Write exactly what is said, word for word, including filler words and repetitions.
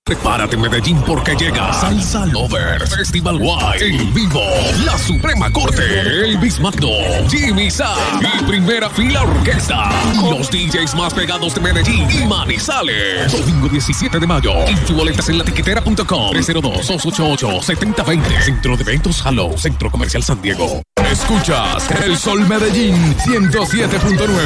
Prepárate, Medellín, porque llega Salsa Lovers Festival Wide en vivo. La Suprema Corte, Elvis Magno, Jimmy Sam y Primera Fila Orquesta. Los D Js más pegados de Medellín y Manizales. Domingo diecisiete de mayo. Info boletas en latiquetera punto com. tres cero dos, dos ocho ocho, siete cero dos cero. Centro de Eventos Halo, Centro Comercial San Diego. Escuchas El Sol Medellín ciento siete punto nueve.